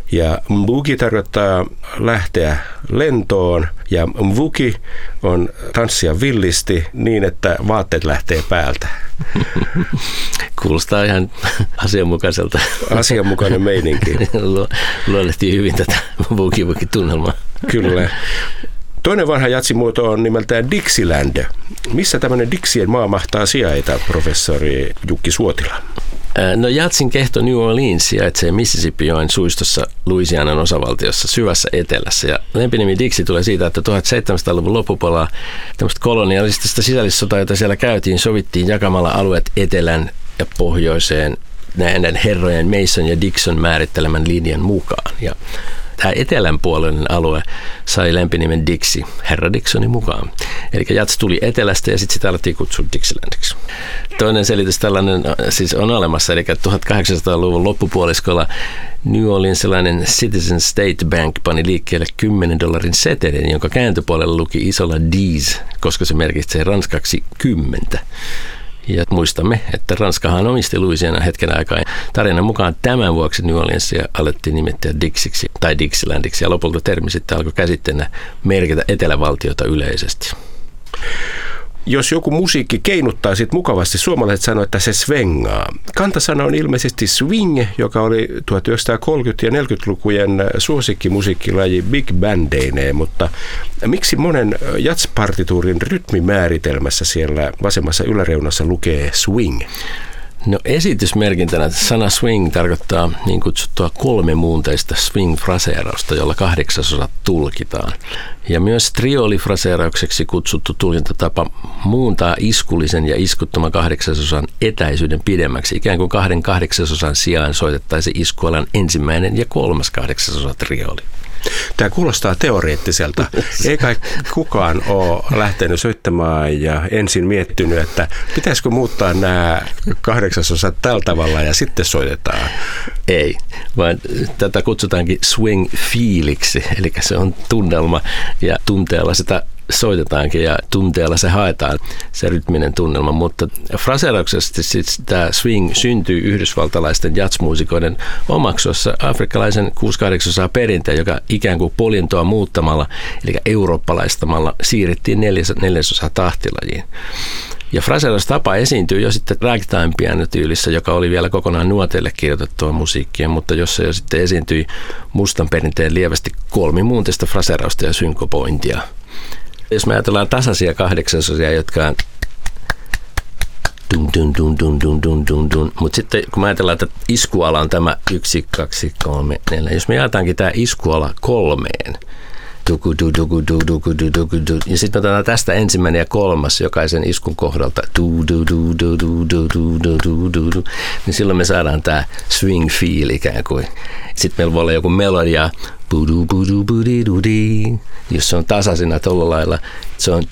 Ja mbugi tarkoittaa lähteä lentoon ja mvuki on tanssia villisti niin, että vaatteet lähtee päältä. Kuulostaa ihan asianmukaiselta. Asianmukainen meininki. Luonnehtii hyvin tätä mbugi-tunnelmaa. Kyllä. Toinen vanha jatsimuoto on nimeltään Dixieland. Missä tämmöinen Dixien maa mahtaa sijaita, professori Jukki Suotila? No jatsin kehto New Orleans sijaitsee Mississippi-joen suistossa Louisianan osavaltiossa syvässä etelässä. Ja lempinimi Dixie tulee siitä, että 1700-luvun loppupuolella tämmöistä kolonialistista sisällissotaa, jota siellä käytiin, sovittiin jakamalla alueet etelän ja pohjoiseen näiden herrojen Mason ja Dixon määrittelemän linjan mukaan. Ja tämä etelänpuolinen alue sai lempinimen Dixie, herra Dixonin mukaan. Eli jats tuli etelästä ja sitten sitä alettiin kutsua Dixielandiksi. Toinen selitys tällainen siis on olemassa, eli 1800-luvun loppupuoliskolla New Orleansilainen Citizen State Bank pani liikkeelle $10 setelin, jonka kääntöpuolella luki isolla D's, koska se merkitsee ranskaksi 10. Ja muistamme, että Ranskahan omisti Louisianan hetken aikaa. Tarinan mukaan tämän vuoksi New Orleansia alettiin nimittää Dixiksi tai Dixielandiksi ja lopulta termi sitten alkoi käsitteenä merkitä etelävaltiota yleisesti. Jos joku musiikki keinuttaa sit mukavasti, suomalaiset sanoo, että se svengaa. Kantasana on ilmeisesti swing, joka oli 1930- ja 40-lukujen suosikkimusiikkilaji big bandeineen, mutta miksi monen jatspartituurin rytmimääritelmässä siellä vasemmassa yläreunassa lukee swing? No esitysmerkintänä sana swing tarkoittaa niin kutsuttua kolmemuunteista swing-fraseerausta, jolla 8/8 tulkitaan. Ja myös triolifraseeraukseksi kutsuttu tulkintatapa muuntaa iskullisen ja iskuttoman 8/8 etäisyyden pidemmäksi. Ikään kuin 2/8 sijaan soitettaisiin iskualan ensimmäinen ja 3/8 trioli. Tämä kuulostaa teoreettiselta. Ei kai kukaan ole lähtenyt soittamaan ja ensin miettinyt, että pitäisikö muuttaa nämä 8/8 tällä tavalla ja sitten soitetaan. Ei, vaan tätä kutsutaankin swing-fiiliksi, eli se on tunnelma ja tunteella sitä soitetaankin ja tunteella se haetaan, se rytminen tunnelma, mutta fraseerauksesti siis tämä swing syntyy yhdysvaltalaisten jatsmuusikoiden omaksuessa afrikkalaisen 6/8 perinteen, joka ikään kuin polintoa muuttamalla, eli eurooppalaistamalla, siirrettiin 4/4 tahtilajiin. Ja fraseeraustapa esiintyy jo sitten ragtime pianotyylissä, joka oli vielä kokonaan nuoteille kirjoitettua musiikkia, mutta jossa jo sitten esiintyi mustan perinteen lievästi kolmimuunteista fraseerausta ja synkopointia. Jos me ajatellaan tasaisia 8/8, jotka on dun dun dun dun dun dun dun dun, mutta sitten kun me ajatellaan, että iskuala on tämä 1, 2, 3, 4, jos me jaetaankin tämä iskuala 3, ja sitten otetaan tästä ensimmäinen ja kolmas jokaisen iskun kohdalta, niin silloin me saadaan tämä swing feel ikään kuin. Sitten meillä voi olla joku melodia, jos se on tasaisena tuolla lailla, se on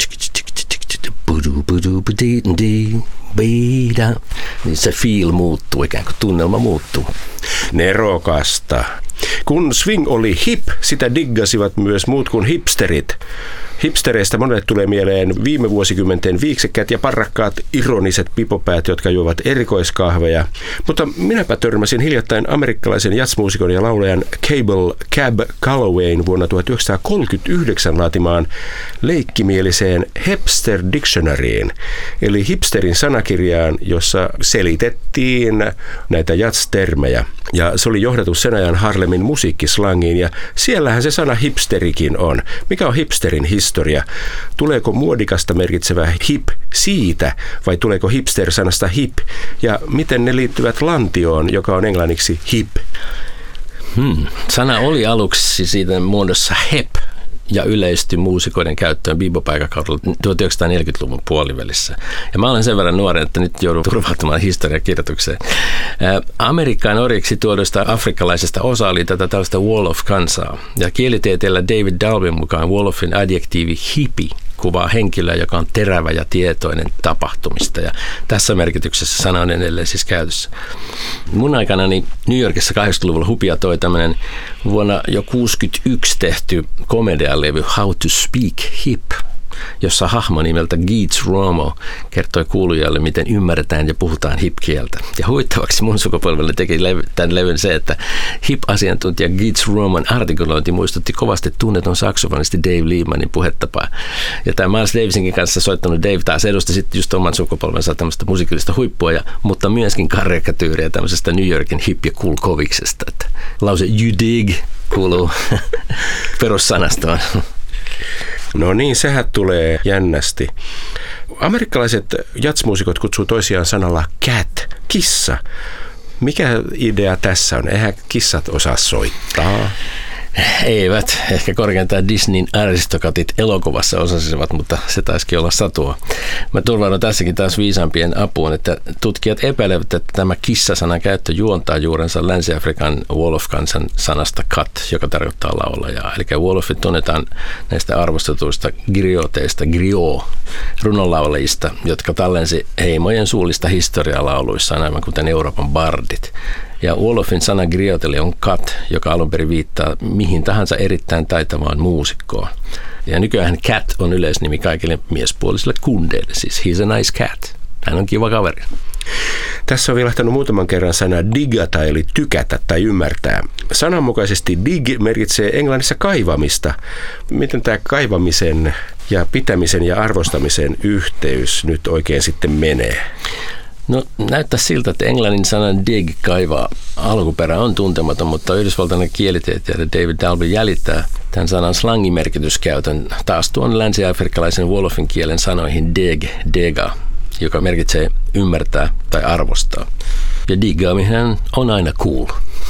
niin se feel muuttuu, ikään kuin tunnelma muuttuu. Nerokasta. Kun swing oli hip, sitä diggasivat myös muut kuin hipsterit. Hipstereistä monelle tulee mieleen viime vuosikymmenten viiksekkäät ja parrakkaat ironiset pipopäät, jotka juovat erikoiskahveja. Mutta minäpä törmäsin hiljattain amerikkalaisen jazzmuusikon ja laulajan Cable Cab Callowayn vuonna 1939 laatimaan leikkimieliseen Hipster Dictionaryin, eli hipsterin sanakirjaan, jossa selitettiin näitä jazz-termejä. Ja se oli johdatus sen ajan Harlemin musiikkislangiin, ja siellähän se sana hipsterikin on. Mikä on hipsterin historia? Tuleeko muodikasta merkitsevä hip siitä, vai tuleeko hipster-sanasta hip? Ja miten ne liittyvät lantioon, joka on englanniksi hip? Sana oli aluksi siitä muodossa hep ja yleistyi muusikoiden käyttöön bebop-aikakaudella 1940-luvun puolivälissä. Ja mä olen sen verran nuori, että nyt joudun turvautumaan historiakirjoitukseen. Amerikkaan orjiksi tuodusta afrikkalaisesta osa oli tätä tällaista Wolof-kansaa. Ja kielitieteellä David Dalbin mukaan Wolofin adjektiivi hippie kuvaa henkilöä, joka on terävä ja tietoinen tapahtumista. Ja tässä merkityksessä sana on edelleen siis käytössä. Mun aikanani New Yorkissa 80-luvulla hupia toi tämmöinen vuonna jo 1961 tehty komedialevy How to Speak Hip. jossa hahmo nimeltä Geets Romo kertoi kuulijalle, miten ymmärretään ja puhutaan hip-kieltä. Ja huittavaksi mun sukupolvelle teki tämän levyn se, että hip-asiantuntija Geets Romon artikulointi muistutti kovasti tunnetun saksofonisti Dave Liebmanin puhetapaa. Ja tämä Miles Davisinkin kanssa soittanut Dave taas edusti sitten just oman sukupolvensa tämmöistä musiikillista huippua, mutta myöskin karikatyyriä tämmöisestä New Yorkin hip- ja cool koviksesta. Että lause you dig kuuluu perussanastoon. No niin, sehän tulee jännästi. Amerikkalaiset jazzmuusikot kutsuu toisiaan sanalla cat, kissa. Mikä idea tässä on? Eihän kissat osaa soittaa. Eivät. Ehkä korkeintaan Disneyn aristokatit elokuvassa osasivat, mutta se taisikin olla satua. Mä turvaudun tässäkin taas viisaampien apuun, että tutkijat epäilevät, että tämä kissa-sanan käyttö juontaa juurensa Länsi-Afrikan Wolof-kansan sanasta kat, joka tarkoittaa laulajaa. Eli Wolofit tunnetaan näistä arvostetuista grioteista, runonlaulajista, jotka tallensi heimojen suullista historiaa lauluissaan, aivan kuten Euroopan bardit. Ja Wolofin sana grioteli on kat, joka alun perin viittaa mihin tahansa erittäin taitavaan muusikkoon. Ja nykyään cat on yleisnimi kaikille miespuolisille kundeille, siis he's a nice cat. Hän on kiva kaveri. Tässä on vilahtanut muutaman kerran sana digata, eli tykätä tai ymmärtää. Sananmukaisesti dig merkitsee englannissa kaivamista. Miten tämä kaivamisen ja pitämisen ja arvostamisen yhteys nyt oikein sitten menee? No näyttää siltä, että englannin sanan dig, kaivaa, alkuperä on tuntematon, mutta yhdysvaltainen kielitieteilijä David Dalby jäljittää tämän sanan slangimerkityskäytön taas tuon länsi-afrikkalaisen Wolofin kielen sanoihin deg, dega, joka merkitsee ymmärtää tai arvostaa. Ja diggaaminen on aina cool.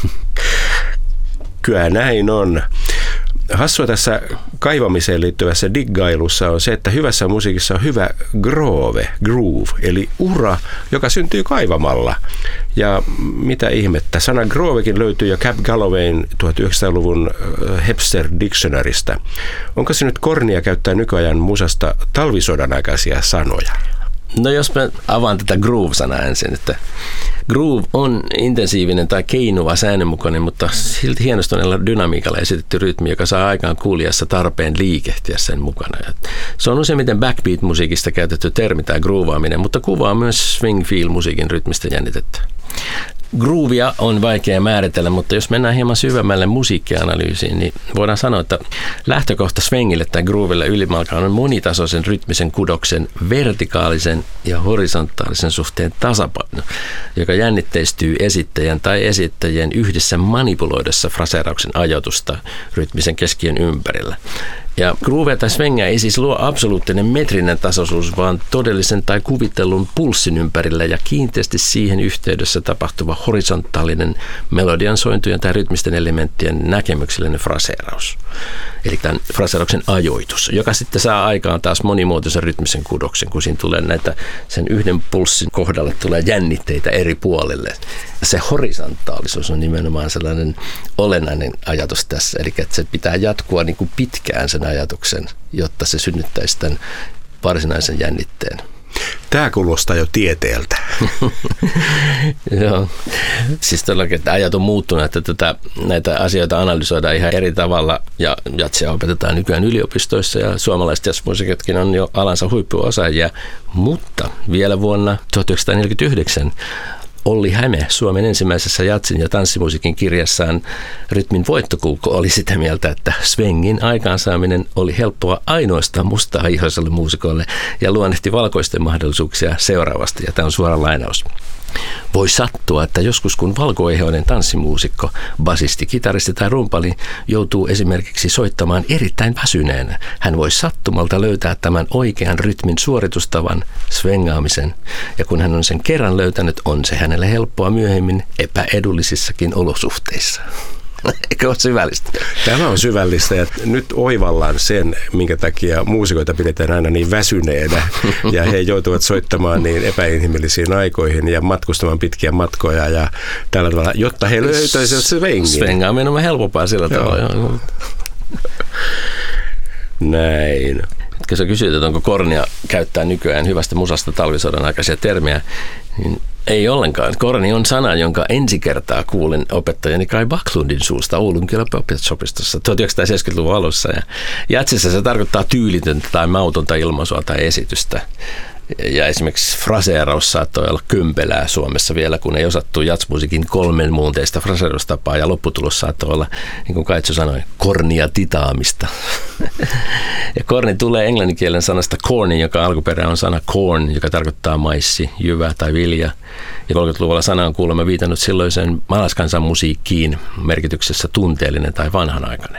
Kyllä näin on. Hassua tässä kaivamiseen liittyvässä diggailussa on se, että hyvässä musiikissa on hyvä groove, eli ura, joka syntyy kaivamalla. Ja mitä ihmettä, sana groovekin löytyy jo Cab Gallowayn 1900-luvun Hepster Dictionarystä. Onko se nyt kornia käyttää nykyajan musasta talvisodan aikaisia sanoja? No jos mä avaan tätä groove-sanaa ensin, että groove on intensiivinen tai keinuva säännönmukainen, mutta silti hienostuneella dynamiikalla esitetty rytmi, joka saa aikaan kuulijassa tarpeen liikehtiä sen mukana. Se on useimmiten backbeat-musiikista käytetty termi tai groovaaminen, mutta kuvaa myös swing-feel-musiikin rytmistä jännitettä. Groovia on vaikea määritellä, mutta jos mennään hieman syvemmälle musiikkianalyysiin, niin voidaan sanoa, että lähtökohta swingille tai grooville ylimalkaan on monitasoisen rytmisen kudoksen vertikaalisen ja horisontaalisen suhteen tasapaino, joka jännitteistyy esittäjän tai esittäjien yhdessä manipuloidessa fraseerauksen ajoitusta rytmisen keskiön ympärillä. Ja groovea tai swingia ei siis luo absoluuttinen metrinen tasoisuus, vaan todellisen tai kuvitellun pulssin ympärillä ja kiinteästi siihen yhteydessä tapahtuva horisontaalinen melodian sointujen tai rytmisten elementtien näkemyksellinen fraseeraus. Eli tämän fraseerauksen ajoitus, joka sitten saa aikaan taas monimuotoisen rytmisen kudoksen, kun siinä tulee näitä, sen yhden pulssin kohdalle tulee jännitteitä eri puolille. Se horisontaalisuus on nimenomaan sellainen olennainen ajatus tässä, eli että se pitää jatkua niin kuin pitkään sen ajatuksen, jotta se synnyttäisi tämän varsinaisen jännitteen. Tämä kuulostaa jo tieteeltä. Joo. Siis todellakin, että ajat on muuttunut, että näitä asioita analysoidaan ihan eri tavalla ja jatsia opetetaan nykyään yliopistoissa ja suomalaiset jazzmuusikotkin on jo alansa huippuosaajia, mutta vielä vuonna 1949 Olli Häme Suomen ensimmäisessä jatsin ja tanssimusiikin kirjassaan Rytmin voittokulku oli sitä mieltä, että swingin aikaansaaminen oli helppoa ainoastaan mustaihoiselle muusikolle ja luonnehti valkoisten mahdollisuuksia seuraavasti, ja tämä on suora lainaus. Voi sattua, että joskus kun valkoihoinen tanssimuusikko, basisti, kitaristi tai rumpali joutuu esimerkiksi soittamaan erittäin väsyneenä, hän voi sattumalta löytää tämän oikean rytmin suoritustavan, svengaamisen, ja kun hän on sen kerran löytänyt, on se hänelle helppoa myöhemmin epäedullisissakin olosuhteissa. Eikö ole syvällistä? Tämä on syvällistä ja nyt oivallaan sen, minkä takia muusikoita pidetään aina niin väsyneenä ja he joutuvat soittamaan niin epäinhimillisiin aikoihin ja matkustamaan pitkiä matkoja ja tällä tavalla, jotta he löytäisivät swingin. Svengaaminen on helpompaa sillä tavalla. Näin. Kun sä kysyt, että onko kornia käyttää nykyään hyvästä musasta talvisodan aikaisia termejä, niin Ei ollenkaan. Korni on sana, jonka ensi kertaa kuulin opettajani Kai Backlundin suusta Oulun kielenopistossa 1970-luvun alussa. Ja jatsissa se tarkoittaa tyylitöntä tai mautonta ilmaisua tai esitystä. Ja esimerkiksi fraseeraus saattoi olla kömpelää Suomessa vielä, kun ei osattu jatsmusiikin 3 muunteista fraseeraustapaa, ja lopputulos saattoi olla, niin kuin Kaitsu sanoi, kornia titaamista. Ja korni tulee englanninkielen sanasta corny, joka alkuperä on sana corn, joka tarkoittaa maissi, jyvä tai vilja. Ja 30-luvulla sana on kuulemma viitannut silloiseen maalaiskansan musiikkiin merkityksessä tunteellinen tai vanhanaikainen.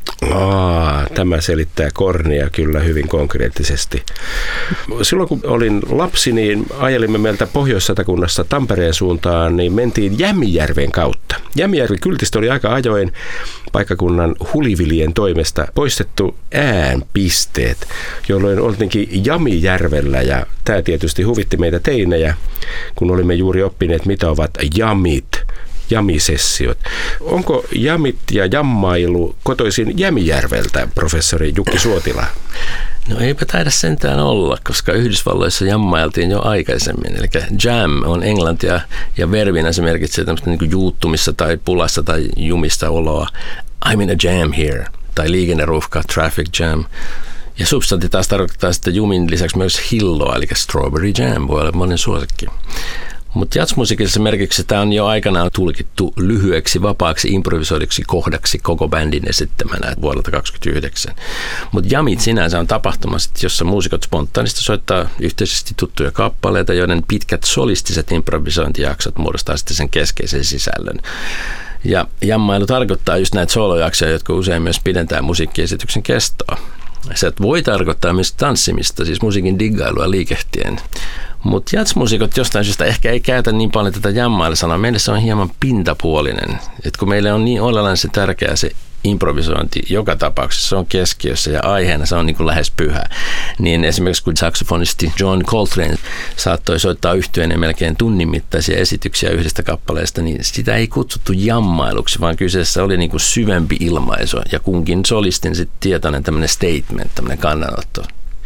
Tämä selittää kornia kyllä hyvin konkreettisesti. Silloin kun olin lapsi, niin ajelimme meiltä Pohjois-Satakunnassa Tampereen suuntaan, niin mentiin Jämijärven kautta. Jämijärven kyltistä oli aika ajoin paikkakunnan hulivilien toimesta poistettu äänpisteet, jolloin oltiinkin Jamijärvellä, ja tämä tietysti huvitti meitä teinejä, kun olimme juuri oppineet, mitä ovat jamit. Jamisessiot. Onko jamit ja jammailu kotoisin Jämijärveltä, professori Jukki Suotila? No eipä taida sentään olla, koska Yhdysvalloissa jammailtiin jo aikaisemmin. Eli jam on englantia ja verbinä se merkitsee tämmöistä niin kuin juuttumissa tai pulassa tai jumista oloa. I'm in a jam here. Tai liikenneruuhka, traffic jam. Ja substanti taas tarkoittaa sitten jumin lisäksi myös hilloa, eli strawberry jam voi olla monen suosikki. Mutta jatsmusiikissa merkiksi tämä on jo aikanaan tulkittu lyhyeksi, vapaaksi, improvisoiduksi kohdaksi koko bändin esittämänä vuodelta 1929. Mutta jamit sinänsä on tapahtuma, jossa muusikot spontaanisti soittaa yhteisesti tuttuja kappaleita, joiden pitkät solistiset improvisointijaksot muodostaa sitten sen keskeisen sisällön. Ja jammailu tarkoittaa just näitä solojaksoja, jotka usein myös pidentää musiikkiesityksen kestoa. Se voi tarkoittaa myös tanssimista, siis musiikin diggailua liikehtien. Mutta jatsmuusikot jostain syystä ehkä ei käytä niin paljon tätä jammailla-sanaa. Meille se on hieman pintapuolinen. Et kun meille on niin olennaisen tärkeää se improvisointi joka tapauksessa, se on keskiössä ja aiheena se on niin kuin lähes pyhä. Niin esimerkiksi kun saksofonisti John Coltrane saattoi soittaa yhtyeen melkein tunnin mittaisia esityksiä yhdestä kappaleesta, niin sitä ei kutsuttu jammailuksi, vaan kyseessä oli niin kuin syvempi ilmaisu ja kunkin solistin sitten tietoinen tämmöinen statement, tämmöinen kannanotto.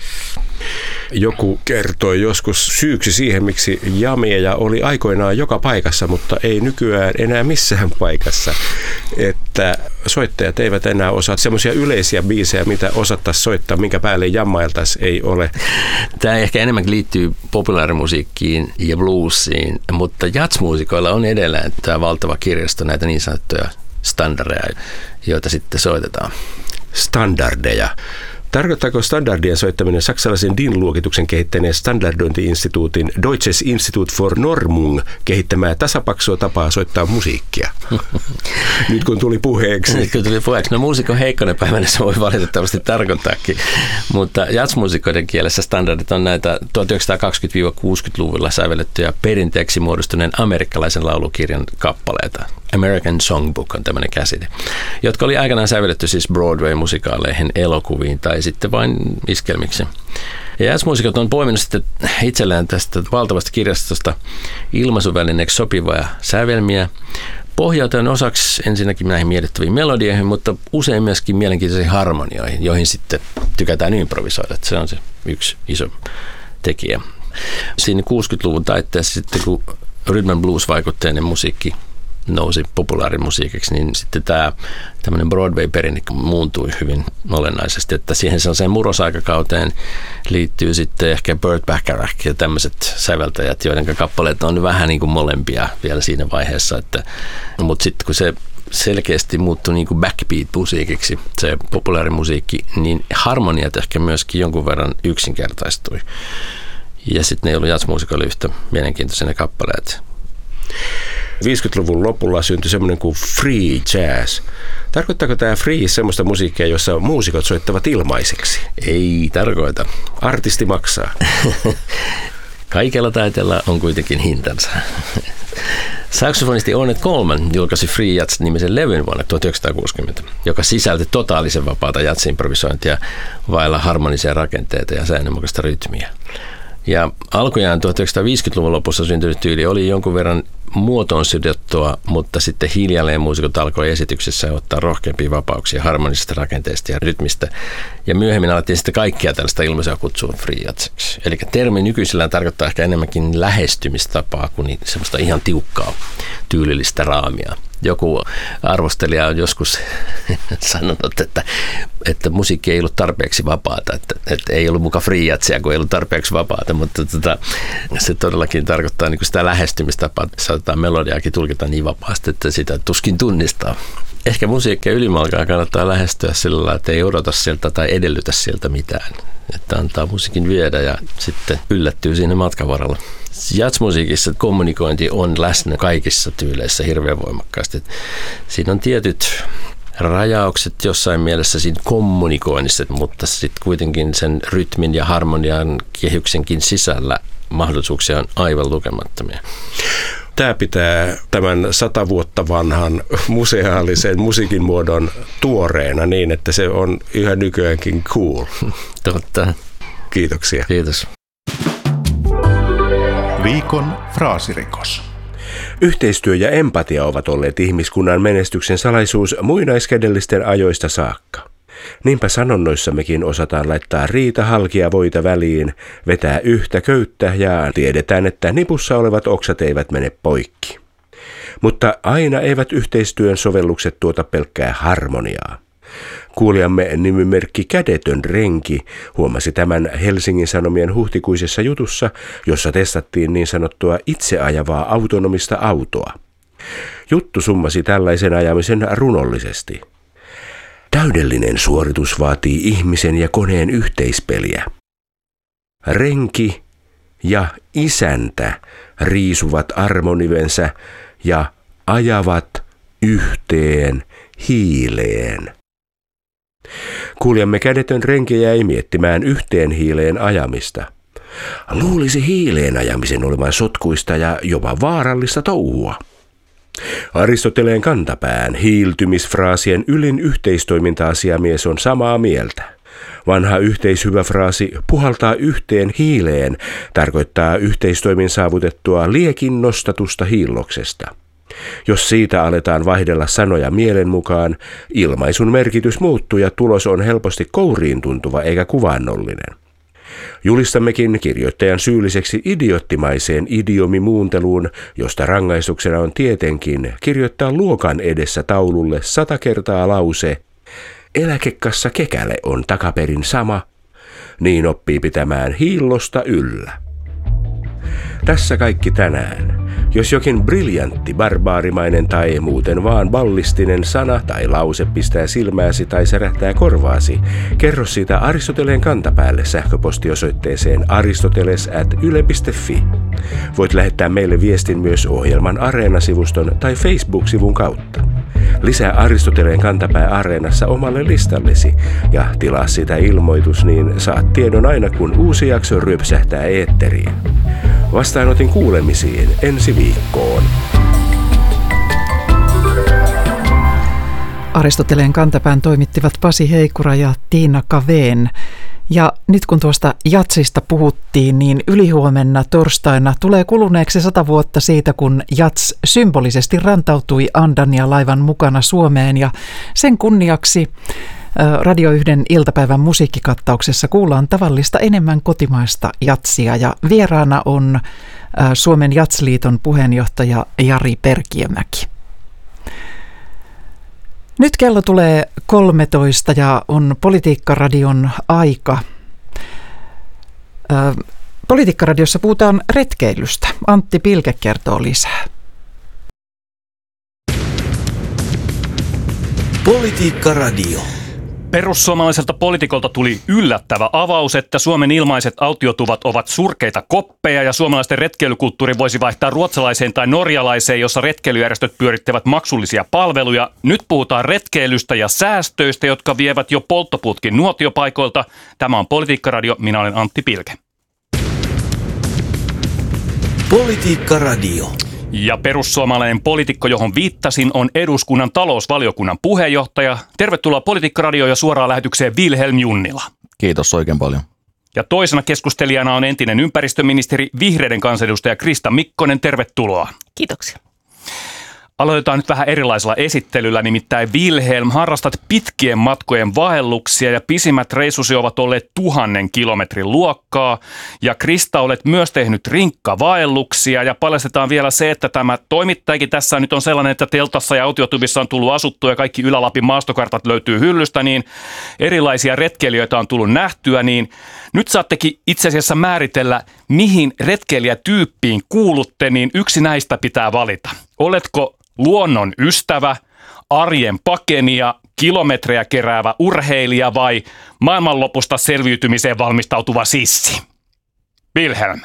Joku kertoi joskus syyksi siihen, miksi jameja oli aikoinaan joka paikassa, mutta ei nykyään enää missään paikassa. Että soittajat eivät enää osaa semmoisia yleisiä biisejä, mitä osattaisiin soittaa, minkä päälle jammailtaisiin, ei ole. Tämä ehkä enemmän liittyy populaarimusiikkiin ja bluesiin, mutta jatsmuusikoilla on edelleen tämä valtava kirjasto näitä niin sanottuja standardeja, joita sitten soitetaan. Standardeja. Tarkoittaako standardien soittaminen saksalaisen DIN-luokituksen kehittäneen standardointi-instituutin Deutsches Institut for Normung kehittämää tasapaksua tapaa soittaa musiikkia? Nyt kun tuli puheeksi. No muusikon heikkoinen päivänä se voi valitettavasti tarkoittaakin, mutta jatsmuusikoiden kielessä standardit on näitä 1920-60-luvulla sävellettyjä perinteeksi muodostuneen amerikkalaisen laulukirjan kappaleita. American Songbook on tämmöinen käsite, jotka oli aikanaan sävelletty siis Broadway-musikaaleihin, elokuviin tai sitten vain iskelmiksi. Ja jazzmuusikot on poiminut sitten itselleen tästä valtavasta kirjastosta ilmaisuvälineeksi sopivia sävelmiä, pohjautuen osaksi ensinnäkin näihin miellyttäviin melodioihin, mutta usein myöskin mielenkiintoisiin harmonioihin, joihin sitten tykätään improvisoida. Se on se yksi iso tekijä. Siinä 60-luvun taitteessa sitten, kun rhythm and blues-vaikutteinen musiikki nousi populaarimusiikiksi, niin sitten tämä tämmöinen Broadway-perinne muuntui hyvin olennaisesti, että siihen sellaiseen murrosaikakauteen liittyy sitten ehkä Burt Bacharach ja tämmöiset säveltäjät, joiden kappaleet on vähän niin kuin molempia vielä siinä vaiheessa, mutta sitten kun se selkeästi muuttui niin kuin backbeat-musiikiksi, se populaarimusiikki, niin harmoniat ehkä myöskin jonkun verran yksinkertaistui. Ja sitten ne ei ollut jazzmuusikoille yhtä mielenkiintoisia kappaleet. 50-luvun lopulla syntyi semmoinen kuin free jazz. Tarkoittaako tämä free semmoista musiikkia, jossa muusikot soittavat ilmaiseksi? Ei tarkoita. Artisti maksaa. Kaikella taiteella on kuitenkin hintansa. Saksofonisti Ornette Coleman julkaisi Free Jazz-nimisen levyn vuonna 1960, joka sisälti totaalisen vapaata jazz-improvisointia vailla harmonisia rakenteita ja säännönmukaista rytmiä. Ja alkujaan 1950-luvun lopussa syntynyt tyyli oli jonkun verran muotoon sidottua, mutta sitten hiljalleen muusikot alkoi esityksessä ottaa rohkeampia vapauksia harmonisesta rakenteesta ja rytmistä. Ja myöhemmin alettiin sitten kaikkia tällaista ilmaisua kutsua free jazziksi. Eli termi nykyisellään tarkoittaa ehkä enemmänkin lähestymistapaa kuin semmoista ihan tiukkaa tyylillistä raamia. Joku arvostelija on joskus sanonut, että musiikki ei ollut tarpeeksi vapaata, että ei ollut muka free jazzia, kun ei ollut tarpeeksi vapaata, mutta se todellakin tarkoittaa niin kuin sitä lähestymistapaa, että saatetaan melodiaakin tulkita niin vapaasti, että sitä tuskin tunnistaa. Ehkä musiikkia ylimalkaan kannattaa lähestyä sillä lailla, että ei odota sieltä tai edellytä sieltä mitään, että antaa musiikin viedä ja sitten yllättyy siinä matkan varrella. Jazzmusiikissa kommunikointi on läsnä kaikissa tyyleissä hirveän voimakkaasti. Siinä on tietyt rajaukset jossain mielessä siinä kommunikoinnissa, mutta sitten kuitenkin sen rytmin ja harmonian kehyksenkin sisällä mahdollisuuksia on aivan lukemattomia. Tämä pitää tämän 100 vuotta vanhan museaalisen musiikin muodon tuoreena niin, että se on yhä nykyäänkin cool. Totta. Kiitoksia. Kiitos. Viikon fraasirikos. Yhteistyö ja empatia ovat olleet ihmiskunnan menestyksen salaisuus muinaiskädellisten ajoista saakka. Niinpä sanonnoissammekin osataan laittaa riita halkia voita väliin, vetää yhtä köyttä ja tiedetään, että nipussa olevat oksat eivät mene poikki. Mutta aina eivät yhteistyön sovellukset tuota pelkkää harmoniaa. Kuulijamme nimimerkki Kädetön renki huomasi tämän Helsingin Sanomien huhtikuisessa jutussa, jossa testattiin niin sanottua itseajavaa autonomista autoa. Juttu summasi tällaisen ajamisen runollisesti. Täydellinen suoritus vaatii ihmisen ja koneen yhteispeliä. Renki ja isäntä riisuvat armonivensä ja ajavat yhteen hiileen. Kuulijamme Kädetön renki jäi miettimään yhteen hiileen ajamista. Luulisi hiileen ajamisen olevan sotkuista ja jopa vaarallista touhua. Aristoteleen kantapään hiiltymisfraasien ylin yhteistoiminta-asiamies on samaa mieltä. Vanha yhteishyvä fraasi puhaltaa yhteen hiileen tarkoittaa yhteistoimin saavutettua liekin nostatusta hiilloksesta. Jos siitä aletaan vaihdella sanoja mielen mukaan, ilmaisun merkitys muuttuu ja tulos on helposti kouriin tuntuva eikä kuvaannollinen. Julistammekin kirjoittajan syylliseksi idioottimaiseen idiomimuunteluun, josta rangaistuksena on tietenkin kirjoittaa luokan edessä taululle 100 kertaa lause "Eläkekassa kekäle on takaperin sama", niin oppii pitämään hiillosta yllä. Tässä kaikki tänään. Jos jokin briljantti, barbaarimainen tai muuten vaan ballistinen sana tai lause pistää silmääsi tai särähtää korvaasi, kerro siitä Aristoteleen kantapäälle sähköpostiosoitteeseen aristoteles@yle.fi. Voit lähettää meille viestin myös ohjelman Areena-sivuston tai Facebook-sivun kautta. Lisää Aristoteleen kantapää Areenassa omalle listallesi ja tilaa sitä ilmoitus, niin saat tiedon aina kun uusi jakso ryöpsähtää eetteriin. Vastaanotin kuulemisiin ensi viikkoon. Aristoteleen kantapään toimittivat Pasi Heikura ja Tiina Kaveen. Ja nyt kun tuosta jatsista puhuttiin, niin ylihuomenna torstaina tulee kuluneeksi 100 vuotta siitä, kun jats symbolisesti rantautui Andania-laivan mukana Suomeen. Ja sen kunniaksi Radio 1 iltapäivän musiikkikattauksessa kuullaan tavallista enemmän kotimaista jatsia. Ja vieraana on Suomen Jatsliiton puheenjohtaja Jari Perkiömäki. Nyt kello tulee 13 ja on Politiikkaradion aika. Politiikkaradiossa puhutaan retkeilystä. Antti Pilke kertoo lisää. Politiikkaradio. Perussuomalaiselta poliitikolta tuli yllättävä avaus, että Suomen ilmaiset autiotuvat ovat surkeita koppeja ja suomalaisten retkeilykulttuuri voisi vaihtaa ruotsalaiseen tai norjalaiseen, jossa retkeilyjärjestöt pyörittävät maksullisia palveluja. Nyt puhutaan retkeilystä ja säästöistä, jotka vievät jo polttoputkin nuotiopaikoilta. Tämä on Politiikkaradio, minä olen Antti Pilke. Politiikkaradio. Ja perussuomalainen poliitikko, johon viittasin, on eduskunnan talousvaliokunnan puheenjohtaja. Tervetuloa Politiikkaradioon ja suoraan lähetykseen Vilhelm Junnila. Kiitos oikein paljon. Ja toisena keskustelijana on entinen ympäristöministeri, vihreiden kansanedustaja Krista Mikkonen. Tervetuloa. Kiitoksia. Aloitetaan nyt vähän erilaisella esittelyllä, nimittäin Vilhelm, harrastat pitkien matkojen vaelluksia ja pisimmät reissusi ovat olleet 1000 kilometrin luokkaa. Ja Krista, olet myös tehnyt rinkkavaelluksia ja paljastetaan vielä se, että tämä toimittajakin tässä nyt on sellainen, että teltassa ja autiotuvissa on tullut asuttua ja kaikki Ylä-Lapin maastokartat löytyy hyllystä, niin erilaisia retkeilijöitä on tullut nähtyä, niin nyt saattekin itse asiassa määritellä, mihin retkeilijätyyppiin kuulutte, niin yksi näistä pitää valita. Oletko luonnon ystävä, arjen pakenija, kilometrejä keräävä urheilija vai maailmanlopusta selviytymiseen valmistautuva sissi? Wilhelm.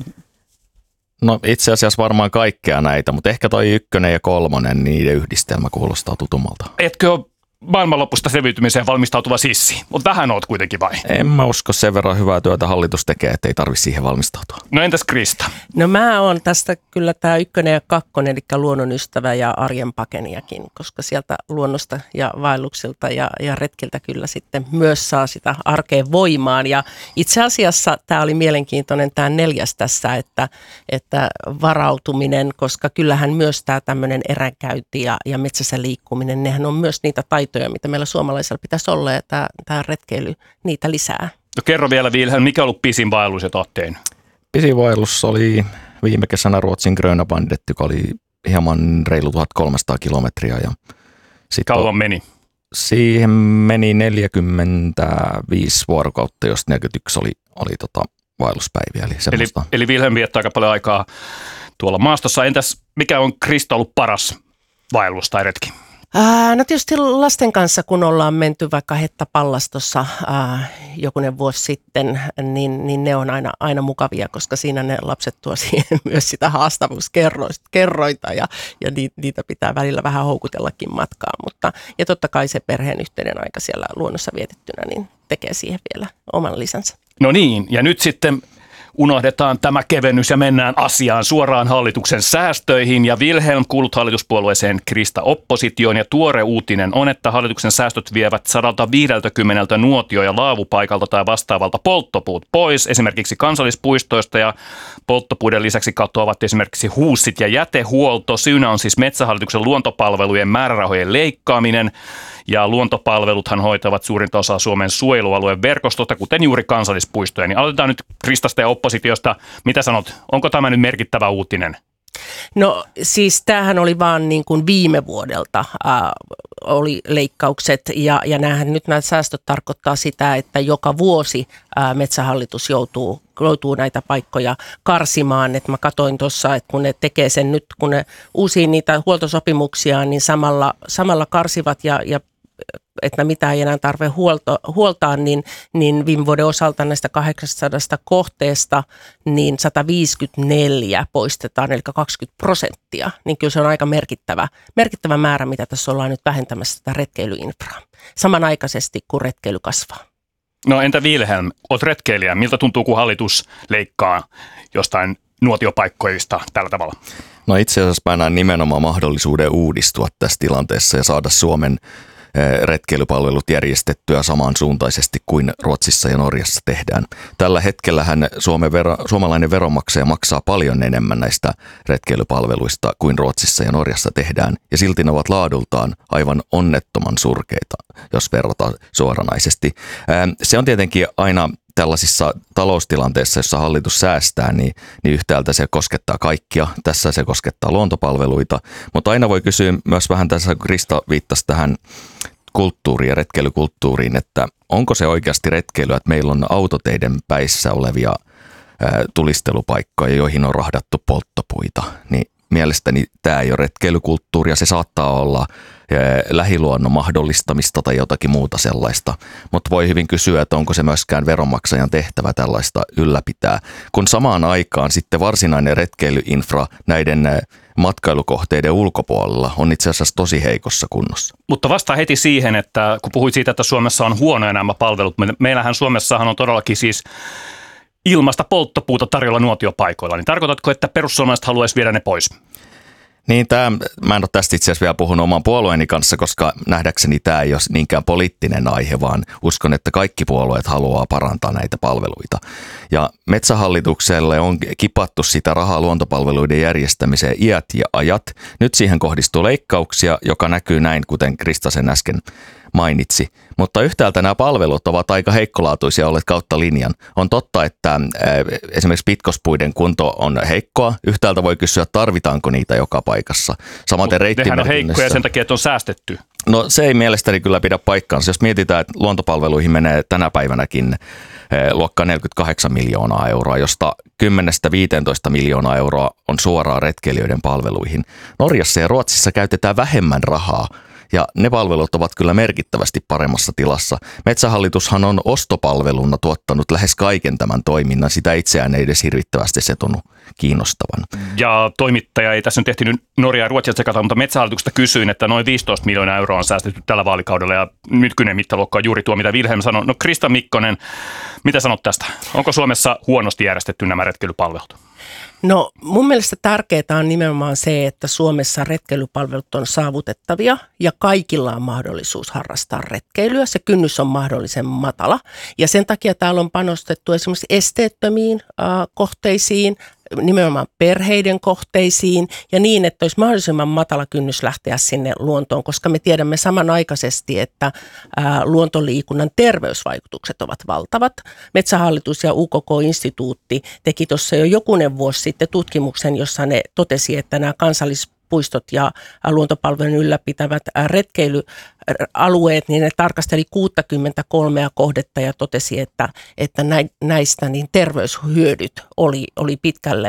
No itse asiassa varmaan kaikkea näitä, mutta ehkä toi 1 ja 3, niiden yhdistelmä kuulostaa tutummalta. Etkö ole maailmanlopusta selviytymiseen valmistautuva sissi? Vähän oot kuitenkin vai? En mä usko, sen verran hyvää työtä hallitus tekee, ettei tarvitse siihen valmistautua. No entäs Krista? No mä oon tästä kyllä tämä 1 ja 2, eli luonnonystävä ja arjen pakenijakin, koska sieltä luonnosta ja vaelluksilta ja retkiltä kyllä sitten myös saa sitä arkeen voimaan. Ja itse asiassa tämä oli mielenkiintoinen tämä 4. tässä, että varautuminen, koska kyllähän myös tämä tämmöinen eränkäynti ja metsässä liikkuminen, nehän on myös niitä taitoja, mitä meillä suomalaisilla pitäisi olla, ja tämä retkeily niitä lisää. No kerro vielä, Wilhelm, mikä on ollut pisin vaellus, jota olet tehnyt? Pisin vaellus oli viime kesänä Ruotsin Gröna Bandet, joka oli hieman reilu 1300 kilometriä. Ja kauan meni? Siihen meni 45 vuorokautta, jos 41 oli vaelluspäiviä. Eli Wilhelm viettää aika paljon aikaa tuolla maastossa. Entäs mikä on Krista ollut paras vaellus tai retki? No tietysti lasten kanssa, kun ollaan menty vaikka Hettapallastossa jokunen vuosi sitten, niin ne on aina mukavia, koska siinä ne lapset tuo siihen myös sitä haastavuuskerroita ja niitä pitää välillä vähän houkutellakin matkaan. Ja totta kai se perheen yhteinen aika siellä luonnossa vietittynä niin tekee siihen vielä oman lisänsä. No niin, ja nyt sitten unohdetaan tämä kevennys ja mennään asiaan suoraan hallituksen säästöihin. Ja Wilhelm, kuulut hallituspuolueeseen, Krista oppositioon. Ja tuore uutinen on, että hallituksen säästöt vievät 150 nuotio- ja laavupaikalta tai vastaavalta polttopuut pois. Esimerkiksi kansallispuistoista ja polttopuiden lisäksi katoavat esimerkiksi huussit ja jätehuolto. Syynä on siis Metsähallituksen luontopalvelujen määrärahojen leikkaaminen. Ja luontopalveluthan hoitavat suurinta osaa Suomen suojelualueen verkostosta, kuten juuri kansallispuistoja. Niin aloitetaan nyt Kristasta ja oppositiosta. Mitä sanot, onko tämä nyt merkittävä uutinen? No siis tämähän oli vaan niin kuin viime vuodelta oli leikkaukset ja nyt nämä säästöt tarkoittaa sitä, että joka vuosi Metsähallitus joutuu näitä paikkoja karsimaan. Et mä katsoin tuossa, että kun ne tekee sen nyt, kun ne uusii niitä huoltosopimuksia, niin samalla karsivat ja että mitä ei enää tarvitse huoltaa, niin viime vuoden osalta näistä 800 kohteesta niin 154 poistetaan, eli 20%. Niin kyllä se on aika merkittävä määrä, mitä tässä ollaan nyt vähentämässä tätä retkeilyinfraa. Samanaikaisesti, kun retkeily kasvaa. No entä Wilhelm, olet retkeilijä. Miltä tuntuu, kun hallitus leikkaa jostain nuotiopaikkoista tällä tavalla? No itse asiassa mä näen nimenomaan mahdollisuuden uudistua tässä tilanteessa ja saada Suomen retkeilypalvelut järjestettyä samansuuntaisesti kuin Ruotsissa ja Norjassa tehdään. Tällä hetkellähän suomalainen veronmaksaja maksaa paljon enemmän näistä retkeilypalveluista kuin Ruotsissa ja Norjassa tehdään, ja silti ne ovat laadultaan aivan onnettoman surkeita, jos verrataan suoranaisesti. Se on tietenkin aina tällaisissa taloustilanteissa, jossa hallitus säästää, niin yhtäältä se koskettaa kaikkia. Tässä se koskettaa luontopalveluita, mutta aina voi kysyä myös vähän tässä, kun Krista viittasi tähän kulttuuriin ja retkeilykulttuuriin, että onko se oikeasti retkeilyä, että meillä on autoteiden päissä olevia tulistelupaikkoja, joihin on rahdattu polttopuita, niin mielestäni tämä ei ole retkeilykulttuuria, se saattaa olla lähiluonnon mahdollistamista tai jotakin muuta sellaista, mutta voi hyvin kysyä, että onko se myöskään veronmaksajan tehtävä tällaista ylläpitää, kun samaan aikaan sitten varsinainen retkeilyinfra näiden matkailukohteiden ulkopuolella on itse asiassa tosi heikossa kunnossa. Mutta vastaa heti siihen, että kun puhuit siitä, että Suomessa on huonoja nämä palvelut, meillähän Suomessahan on todellakin siis ilmasta polttopuuta tarjolla nuotiopaikoilla, niin tarkoitatko, että perussuomalaiset haluaisi viedä ne pois? Niin, mä en ole tästä itse asiassa vielä puhunut oman puolueeni kanssa, koska nähdäkseni tämä ei ole niinkään poliittinen aihe, vaan uskon, että kaikki puolueet haluaa parantaa näitä palveluita. Ja Metsähallitukselle on kipattu sitä rahaa luontopalveluiden järjestämiseen iät ja ajat. Nyt siihen kohdistuu leikkauksia, joka näkyy näin, kuten Krista sen äsken mainitsi. Mutta yhtäältä nämä palvelut ovat aika heikkolaatuisia olleet kautta linjan. On totta, että esimerkiksi pitkospuiden kunto on heikkoa. Yhtäältä voi kysyä, tarvitaanko niitä joka paikassa. Samaten reittimerkinnössä. Nehän on heikkoja sen takia, että on säästetty. No se ei mielestäni kyllä pidä paikkaansa. Jos mietitään, että luontopalveluihin menee tänä päivänäkin luokkaa 48 miljoonaa euroa, josta 10-15 miljoonaa euroa on suoraan retkeilijöiden palveluihin. Norjassa ja Ruotsissa käytetään vähemmän rahaa. Ja ne palvelut ovat kyllä merkittävästi paremmassa tilassa. Metsähallitushan on ostopalveluna tuottanut lähes kaiken tämän toiminnan. Sitä itseään ei edes hirvittävästi se tunnu kiinnostavan. Ja toimittaja ei tässä nyt ehtinyt Norja ja Ruotsia tsekata, mutta Metsähallituksesta kysyin, että noin 15 miljoonaa euroa on säästetty tällä vaalikaudella. Ja nykyinen mittaluokka on juuri tuo, mitä Vilhelm sanoi. No Krista Mikkonen, mitä sanot tästä? Onko Suomessa huonosti järjestetty nämä retkeilypalvelut? No mun mielestä tärkeää on nimenomaan se, että Suomessa retkeilypalvelut on saavutettavia ja kaikilla on mahdollisuus harrastaa retkeilyä. Se kynnys on mahdollisen matala ja sen takia täällä on panostettu esimerkiksi esteettömiin kohteisiin, nimenomaan perheiden kohteisiin ja niin, että olisi mahdollisimman matala kynnys lähteä sinne luontoon, koska me tiedämme samanaikaisesti, että luontoliikunnan terveysvaikutukset ovat valtavat. Metsähallitus ja UKK-instituutti teki tuossa jo jokunen vuosi sitten tutkimuksen, jossa ne totesi, että nämä kansallispuistot ja luontopalvelujen ylläpitävät retkeilyalueet, niin ne tarkasteli 63 kohdetta ja totesi, että näistä niin terveyshyödyt oli pitkälle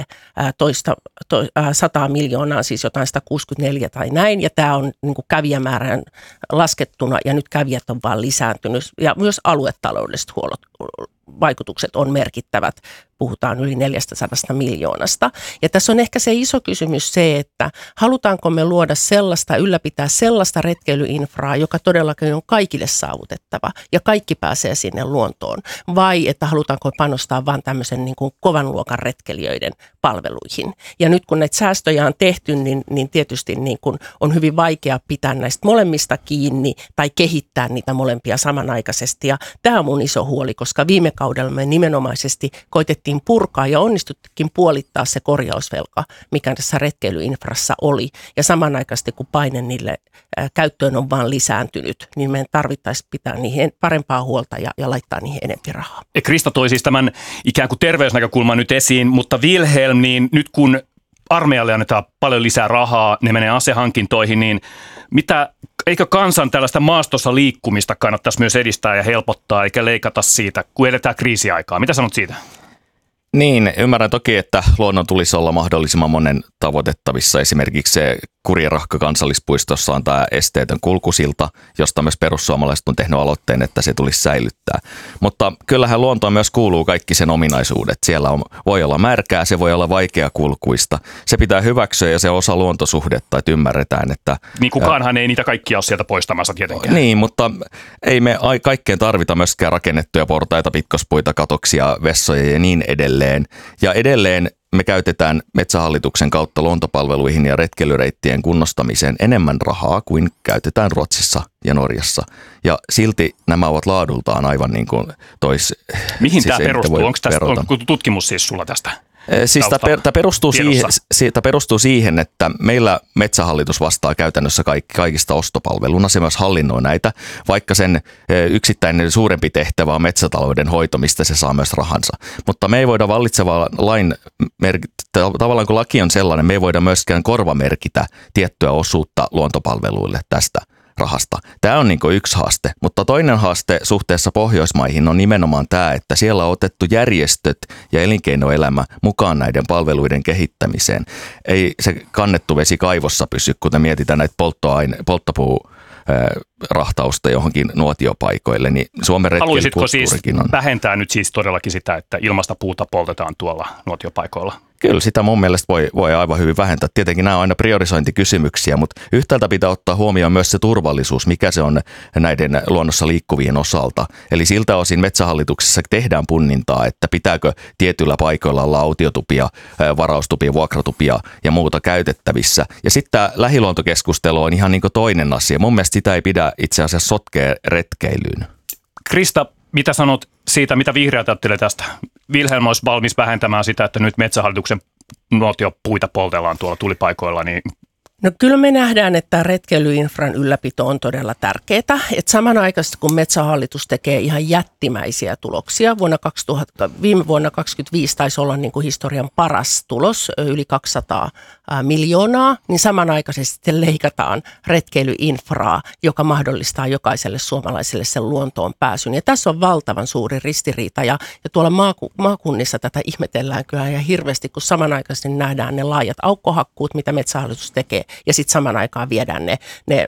100 miljoonaa, siis jotain 164 tai näin, ja tämä on niin kuin kävijämäärän laskettuna, ja nyt kävijät on vaan lisääntynyt, ja myös aluetaloudelliset vaikutukset on merkittävät. Puhutaan yli 400 miljoonasta. Ja tässä on ehkä se iso kysymys se, että halutaanko me luoda ylläpitää sellaista retkeilyinfraa, joka todellakin on kaikille saavutettava ja kaikki pääsee sinne luontoon. Vai että halutaanko panostaa vain tämmöisen niin kuin kovan luokan retkeilijöiden palveluihin. Ja nyt kun näitä säästöjä on tehty, niin tietysti niin kuin on hyvin vaikea pitää näistä molemmista kiinni tai kehittää niitä molempia samanaikaisesti. Ja tämä on mun iso huoli, koska viime kaudella me nimenomaisesti koitettiin purkaa ja onnistuttikin puolittaa se korjausvelka, mikä tässä retkeilyinfrassa oli. Ja samanaikaisesti kun paine niille käyttöön on vaan lisääntynyt, niin meidän tarvittaisiin pitää niihin parempaa huolta ja laittaa niihin enemmän rahaa. Krista toi siis tämän ikään kuin terveysnäkökulman nyt esiin, mutta Vilhelm, niin nyt kun armeijalle annetaan paljon lisää rahaa, ne menee asehankintoihin, niin eikö kansan tällaista maastossa liikkumista kannattaisi myös edistää ja helpottaa, eikä leikata siitä, kun eletään kriisiaikaa? Mitä sanot siitä? Niin, ymmärrän toki, että luonnon tulisi olla mahdollisimman monen tavoitettavissa. Esimerkiksi se Kurjenrahka kansallispuistossa on tämä esteetön kulkusilta, josta myös perussuomalaiset on tehnyt aloitteen, että se tulisi säilyttää. Mutta kyllähän luontoon myös kuuluu kaikki sen ominaisuudet. Siellä voi olla märkää, se voi olla vaikeakulkuista. Se pitää hyväksyä ja se on osa luontosuhdetta, että ymmärretään, että... Niin kukaanhan ei niitä kaikkia ole sieltä poistamassa tietenkään. Niin, mutta ei me kaikkeen tarvita myöskään rakennettuja portaita, pitkospuita, katoksia, vessoja ja niin edelleen. Ja edelleen me käytetään Metsähallituksen kautta luontopalveluihin ja retkeilyreittien kunnostamiseen enemmän rahaa kuin käytetään Ruotsissa ja Norjassa. Ja silti nämä ovat laadultaan aivan niin kuin Mihin tämä perustuu? Onko tutkimus siis sulla tästä? Siis tämä perustuu siihen, että meillä Metsähallitus vastaa käytännössä kaikista ostopalveluna. Se myös hallinnoi näitä, vaikka sen yksittäinen suurempi tehtävä on metsätalouden hoito, mistä se saa myös rahansa. Mutta me ei voida vallitsevaa tavallaan kun laki on sellainen, me ei voida myöskään korvamerkitä tiettyä osuutta luontopalveluille tästä rahasta. Tämä on niin kuin yksi haaste, mutta toinen haaste suhteessa Pohjoismaihin on nimenomaan tämä, että siellä on otettu järjestöt ja elinkeinoelämä mukaan näiden palveluiden kehittämiseen. Ei se kannettu vesi kaivossa pysy, kuten mietitään näitä polttopuurahtausta johonkin nuotiopaikoille, niin Suomen retkeilykulttuurikin on. Haluaisitko siis vähentää nyt siis todellakin sitä, että ilmasta puuta poltetaan tuolla nuotiopaikoilla? Kyllä sitä mun mielestä voi aivan hyvin vähentää. Tietenkin nämä on aina priorisointikysymyksiä, mutta yhtäältä pitää ottaa huomioon myös se turvallisuus, mikä se on näiden luonnossa liikkuvien osalta. Eli siltä osin Metsähallituksessa tehdään punnintaa, että pitääkö tietyillä paikoilla olla autiotupia, varaustupia, vuokratupia ja muuta käytettävissä. Ja sitten tämä lähiluontokeskustelu on ihan niin kuin toinen asia. Mun mielestä sitä ei pidä itse asiassa sotkea retkeilyyn. Krista, mitä sanot siitä, mitä vihreät ajattelee tästä? Wilhelm olisi valmis vähentämään sitä, että nyt Metsähallituksen nuotiopuita poltellaan tuolla tulipaikoilla, niin No kyllä me nähdään, että retkeilyinfran ylläpito on todella tärkeää. Että samanaikaisesti kun Metsähallitus tekee ihan jättimäisiä tuloksia, viime vuonna 2025 taisi olla niin kuin historian paras tulos, yli 200 miljoonaa, niin samanaikaisesti sitten leikataan retkeilyinfraa, joka mahdollistaa jokaiselle suomalaiselle sen luontoon pääsyn. Ja tässä on valtavan suuri ristiriita ja tuolla maakunnissa tätä ihmetellään kyllä ihan hirveästi, kun samanaikaisesti nähdään ne laajat aukkohakkuut, mitä Metsähallitus tekee. Ja sitten saman aikaan viedään ne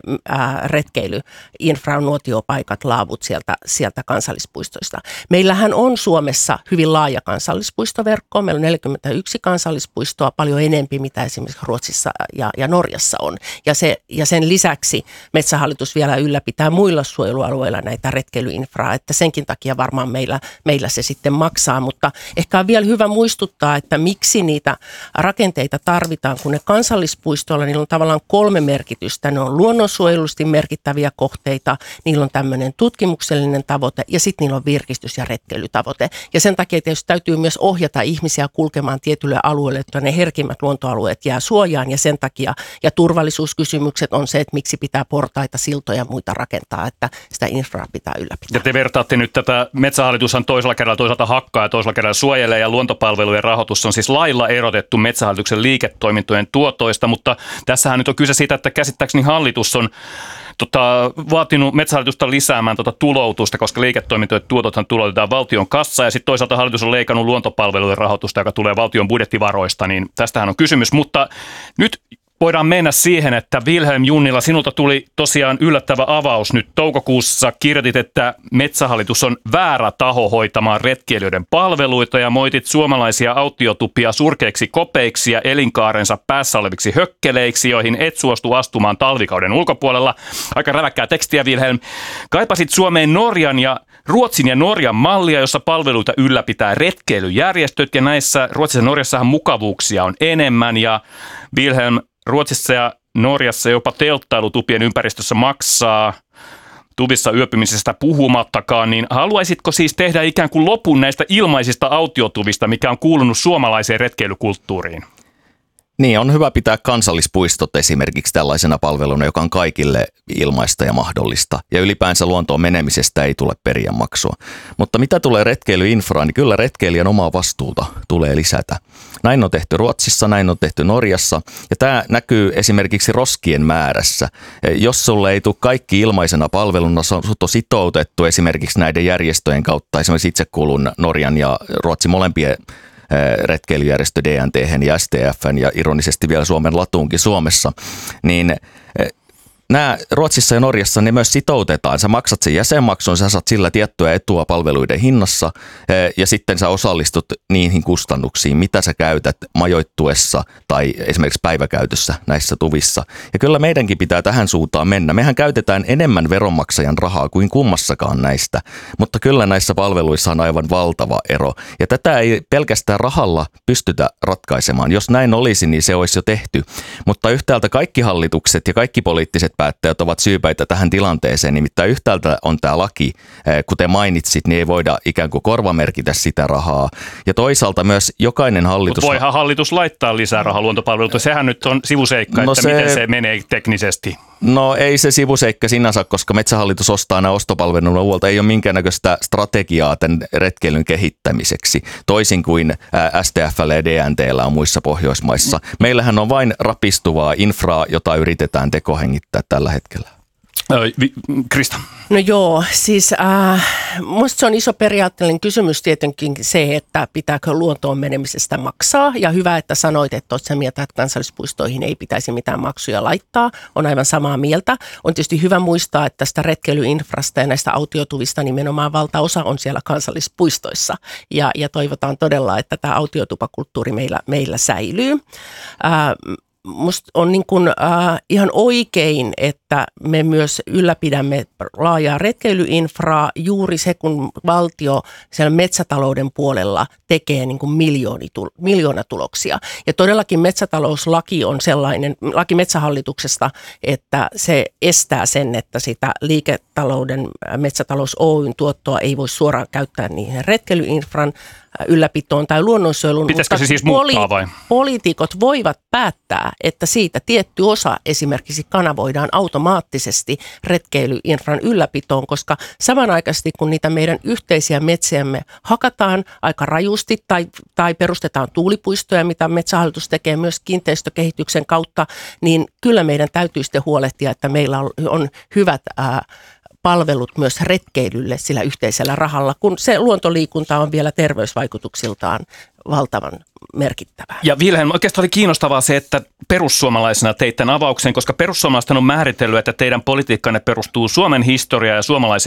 retkeilyinfran nuotiopaikat, laavut sieltä kansallispuistoista. Meillähän on Suomessa hyvin laaja kansallispuistoverkko. Meillä on 41 kansallispuistoa, paljon enempi mitä esimerkiksi Ruotsissa ja Norjassa on. Ja sen lisäksi Metsähallitus vielä ylläpitää muilla suojelualueilla näitä retkeilyinfraa, että senkin takia varmaan meillä se sitten maksaa. Mutta ehkä on vielä hyvä muistuttaa, että miksi niitä rakenteita tarvitaan, kun ne kansallispuistoilla, niillä on tavallaan 3 merkitystä. Ne on luonnonsuojelullisesti merkittäviä kohteita, niillä on tämmöinen tutkimuksellinen tavoite ja sitten niillä on virkistys- ja retkeilytavoite. Ja sen takia tietysti täytyy myös ohjata ihmisiä kulkemaan tietylle alueelle, että ne herkimmät luontoalueet jää suojaan ja sen takia. Ja turvallisuuskysymykset on se, että miksi pitää portaita, siltoja ja muita rakentaa, että sitä infraa pitää ylläpitää. Ja te vertaatte nyt tätä, Metsähallitushan toisella kerralla toisaalta hakkaa ja toisella kerralla suojelee ja luontopalvelujen rahoitus on siis lailla erotettu Metsähallituksen liiketoimintojen tuotoista, mutta tässähän nyt on kyse siitä, että käsittääkseni hallitus on vaatinut Metsähallitusta lisäämään tuloutusta, koska liiketoimintojen tuotothan tuloutetaan valtion kassaan ja sitten toisaalta hallitus on leikannut luontopalvelujen rahoitusta, joka tulee valtion budjettivaroista, niin tästähän on kysymys, mutta nyt voidaan mennä siihen, että Wilhelm Junnila, sinulta tuli tosiaan yllättävä avaus nyt toukokuussa. Kirjoitit, että Metsähallitus on väärä taho hoitamaan retkeilijöiden palveluita ja moitit suomalaisia autiotupia surkeiksi kopeiksi ja elinkaarensa päässä oleviksi hökkeleiksi, joihin et suostu astumaan talvikauden ulkopuolella. Aika räväkkää tekstiä, Wilhelm. Kaipasit Suomeen Ruotsin ja Norjan mallia, jossa palveluita ylläpitää retkeilyjärjestöt ja näissä Ruotsissa ja Norjassahan mukavuuksia on enemmän ja Wilhelm, Ruotsissa ja Norjassa jopa telttailutupien ympäristössä maksaa, tuvissa yöpymisestä puhumattakaan, niin haluaisitko siis tehdä ikään kuin lopun näistä ilmaisista autiotuvista, mikä on kuulunut suomalaiseen retkeilykulttuuriin? Niin, on hyvä pitää kansallispuistot esimerkiksi tällaisena palveluna, joka on kaikille ilmaista ja mahdollista. Ja ylipäänsä luontoon menemisestä ei tule periä maksua. Mutta mitä tulee retkeilyinfraan, niin kyllä retkeilijän omaa vastuuta tulee lisätä. Näin on tehty Ruotsissa, näin on tehty Norjassa. Ja tämä näkyy esimerkiksi roskien määrässä. Jos sulle ei tule kaikki ilmaisena palveluna, sut on sitoutettu esimerkiksi näiden järjestöjen kautta. Esimerkiksi itse kuulun Norjan ja Ruotsin molempien retkeilyjärjestö DNT:hen ja STF:n ja ironisesti vielä Suomen Latuunkin Suomessa, niin nämä Ruotsissa ja Norjassa ne myös sitoutetaan. Sä maksat sen jäsenmaksun, sä saat sillä tiettyä etua palveluiden hinnassa ja sitten sä osallistut niihin kustannuksiin, mitä sä käytät majoittuessa tai esimerkiksi päiväkäytössä näissä tuvissa. Ja kyllä meidänkin pitää tähän suuntaan mennä. Mehän käytetään enemmän veronmaksajan rahaa kuin kummassakaan näistä, mutta kyllä näissä palveluissa on aivan valtava ero. Ja tätä ei pelkästään rahalla pystytä ratkaisemaan. Jos näin olisi, niin se olisi jo tehty. Mutta yhtäältä kaikki hallitukset ja kaikki poliittiset päättäjät ovat syypäitä tähän tilanteeseen. Nimittäin yhtäältä on tämä laki, kuten mainitsit, niin ei voida ikään kuin korvamerkitä sitä rahaa. Ja toisaalta myös jokainen hallitus... Mutta voihan hallitus laittaa lisää rahaa luontopalveluita. Sehän nyt on sivuseikka, että miten se menee teknisesti. No ei se sivuseikka sinänsä, koska Metsähallitus ostaa nämä ostopalveluja uudelta. Ei ole minkäännäköistä strategiaa tämän retkeilyn kehittämiseksi, toisin kuin STF:llä ja DNT:llä on muissa Pohjoismaissa. Meillähän on vain rapistuvaa infraa, jota yritetään tekohengittää tällä hetkellä. Krista. No joo, siis minusta se on iso periaatteellinen kysymys tietenkin se, että pitääkö luontoon menemisestä maksaa. Ja hyvä, että sanoit, että olet sen mieltä, että kansallispuistoihin ei pitäisi mitään maksuja laittaa. On aivan samaa mieltä. On tietysti hyvä muistaa, että tästä retkeilyinfrasta ja näistä autiotuvista nimenomaan valtaosa on siellä kansallispuistoissa. Ja toivotaan todella, että tämä autiotupakulttuuri meillä säilyy. Musta on niin kuin, ihan oikein, että me myös ylläpidämme laajaa retkeilyinfraa juuri se, kun valtio siellä metsätalouden puolella tekee niin kuin miljoonatuloksia. Ja todellakin metsätalouslaki on sellainen, laki Metsähallituksesta, että se estää sen, että sitä liiketalouden Metsätalous Oyn tuottoa ei voi suoraan käyttää niihin retkeilyinfran ylläpitoon tai luonnonsuojeluun. Pitäisikö se siis muuttaa vai? Poliitikot voivat päättää, että siitä tietty osa esimerkiksi kanavoidaan automaattisesti retkeilyinfran ylläpitoon, koska samanaikaisesti kun niitä meidän yhteisiä metsiämme hakataan aika rajusti tai perustetaan tuulipuistoja, mitä Metsähallitus tekee myös kiinteistökehityksen kautta, niin kyllä meidän täytyy sitten huolehtia, että meillä on hyvät palvelut myös retkeilylle sillä yhteisellä rahalla, kun se luontoliikunta on vielä terveysvaikutuksiltaan valtavan merkittävää. Ja Vilhelm, oikeastaan oli kiinnostavaa se, että perussuomalaisena teit tämän avauksen, koska perussuomalaiset on määritellyt, että teidän politiikkanne perustuu Suomen historiaan ja suomalaiseen